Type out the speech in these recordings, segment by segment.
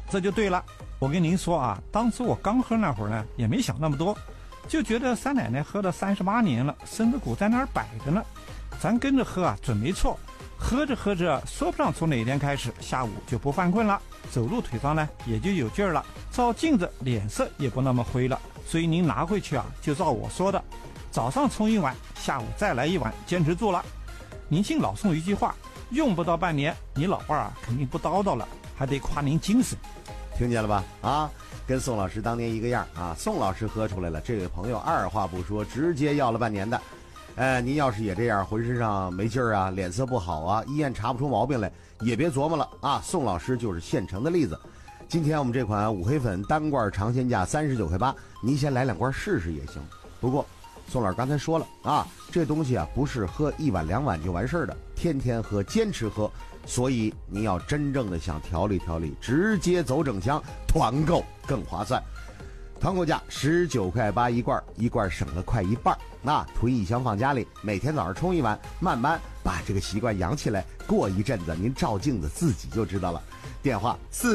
这就对了。我跟您说啊，当时我刚喝那会儿呢，也没想那么多，就觉得三奶奶喝了38年了，身子骨在那儿摆着呢，咱跟着喝啊，准没错。喝着喝着，说不上从哪天开始，下午就不犯困了，走路腿上呢也就有劲儿了，照镜子脸色也不那么灰了。所以您拿回去啊，就照我说的，早上冲一碗，下午再来一碗，坚持住了。您信老宋一句话，用不到半年，你老伴儿啊肯定不叨叨了，还得夸您精神。 听见了吧？啊，跟宋老师当年一个样啊！宋老师喝出来了，这位朋友二话不说，直接要了半年的。您要是也这样，浑身上没劲儿啊，脸色不好啊，医院查不出毛病来，也别琢磨了啊！宋老师就是现成的例子。今天我们这款五黑粉单罐尝鲜价39块8，您先来2罐试试也行。不过宋老师刚才说了啊，这东西啊不是喝1碗2碗就完事儿的，天天喝，坚持喝。所以您要真正的想调理调理，直接走整箱，团购更划算。团购价19块8一罐，一罐省了快一半。那囤一箱放家里，每天早上冲一碗，慢慢把这个习惯养起来。过一阵子您照镜子自己就知道了。电话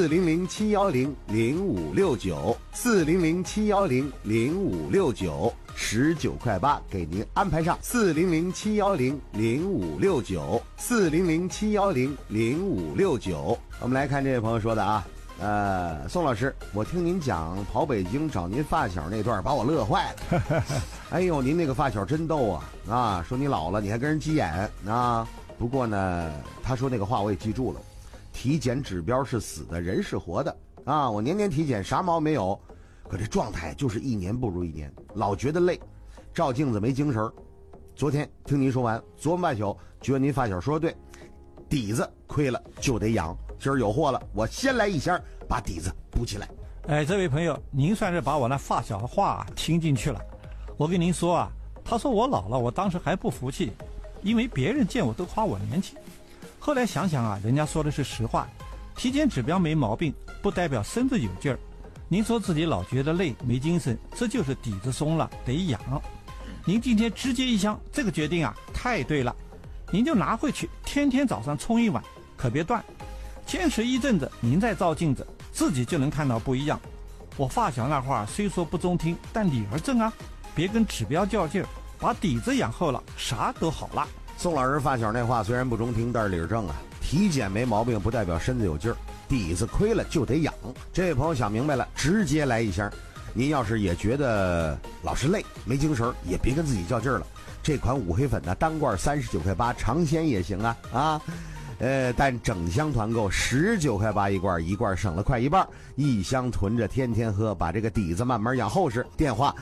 400-710-0569，400-710-0569，19块8给您安排上。400-710-0569，400-710-0569。我们来看这位朋友说的啊。宋老师，我听您讲跑北京找您发小那段，把我乐坏了。哎呦，您那个发小真逗啊！说你老了，你还跟人急眼啊？不过呢，他说那个话我也记住了，体检指标是死的，人是活的啊！我年年体检，啥毛没有，可这状态就是一年不如一年，老觉得累，照镜子没精神。昨天听您说完，昨晚半宿觉得您发小说的对，底子亏了就得养。今儿有货了，我先来一箱，把底子补起来。 这位朋友，您算是把我那发小的话听进去了。我跟您说啊，他说我老了，我当时还不服气，因为别人见我都夸我年轻。后来想想啊，人家说的是实话，体检指标没毛病，不代表身子有劲儿。您说自己老觉得累没精神，这就是底子松了，得养。您今天直接一箱，这个决定啊太对了，您就拿回去，天天早上冲一碗，可别断。坚持一阵子，您再照镜子，自己就能看到不一样。我发小那话虽说不中听，但理儿正啊，别跟指标较劲儿，把底子养厚了，啥都好了。 宋老师发小那话虽然不中听，但是理儿正啊。体检没毛病不代表身子有劲儿，底子亏了就得养。这位朋友想明白了，直接来一箱。您要是也觉得老是累没精神，也别跟自己较劲儿了。这款五黑粉呢，单罐39块8，尝鲜也行啊。但整箱团购19块8一罐，一罐省了快一半，一箱囤着天天喝，把这个底子慢慢养厚实。电话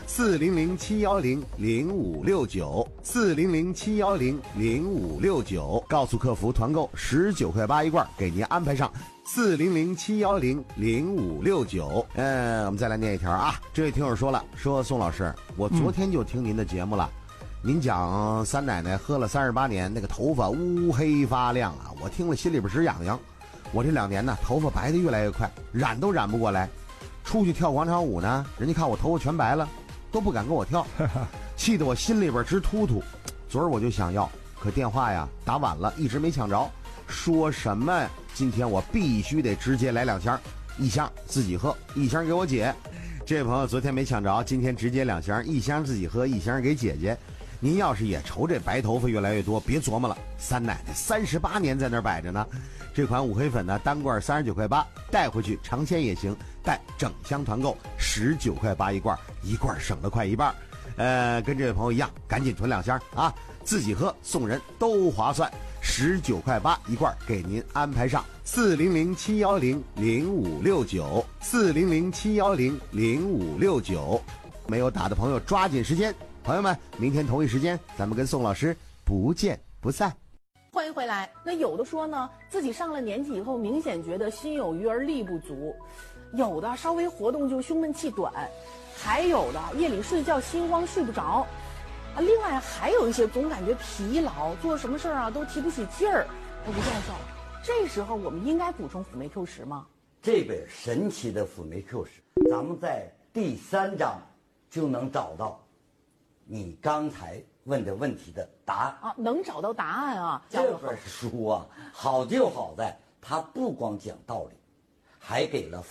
400-710-0569，400-710-0569，告诉客服团购19块8一罐，给您安排上。400-710-0569。我们再来念一条啊，这位听友说了，说宋老师，我昨天就听您的节目了。您讲三奶奶喝了38年，那个头发乌黑发亮啊，我听了心里边直痒痒。我这2年呢，头发白的越来越快，染都染不过来。出去跳广场舞呢，人家看我头发全白了，都不敢跟我跳，气得我心里边直突突。昨儿我就想要，可电话呀打晚了，一直没抢着。说什么今天我必须得直接来2箱，一箱自己喝，一箱给我姐。这位朋友昨天没抢着，今天直接2箱，一箱自己喝，一箱给姐姐。您要是也愁这白头发越来越多，别琢磨了，三奶奶38年在那儿摆着呢。这款五黑粉呢，单罐39块8，带回去尝鲜也行，但整箱团购19块8一罐，一罐省了快一半。跟这位朋友一样，赶紧囤2箱啊，自己喝送人都划算。19块8一罐，给您安排上。400-710-0569，400-710-0569。没有打的朋友抓紧时间。朋友们，明天同一时间咱们跟宋老师不见不散。 欢迎回来。那有的说呢，自己上了年纪以后明显觉得心有余而力不足，有的稍微活动就胸闷气短，还有的夜里睡觉心慌睡不着啊。另外还有一些总感觉疲劳，做什么事啊都提不起劲儿。吴教授，这时候我们应该补充辅酶 Q 十吗？ 这本神奇的辅酶 Q 十，咱们在第3章就能找到你刚才问的问题的答案啊，能找到答案啊！ 这本书啊，好就好在它不光讲道理，还给了